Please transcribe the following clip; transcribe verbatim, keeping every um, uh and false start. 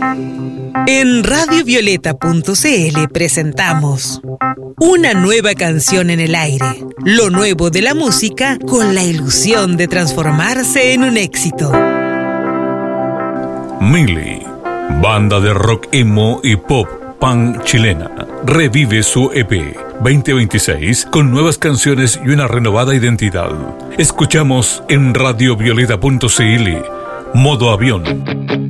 En radio violeta punto c l presentamos una nueva canción en el aire, lo nuevo de la música con la ilusión de transformarse en un éxito. Mili, banda de rock emo y pop punk chilena, revive su E P veinte veintiséis con nuevas canciones y una renovada identidad. Escuchamos en radio violeta punto c l, Modo Avión.